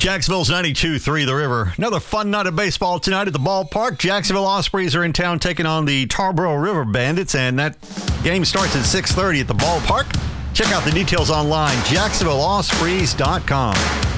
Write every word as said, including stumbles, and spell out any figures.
Jacksonville's ninety-two three The River. Another fun night of baseball tonight at the ballpark. Jacksonville Ospreys are in town taking on the Tarboro River Bandits, and that game starts at six thirty at the ballpark. Check out the details online, jacksonville ospreys dot com.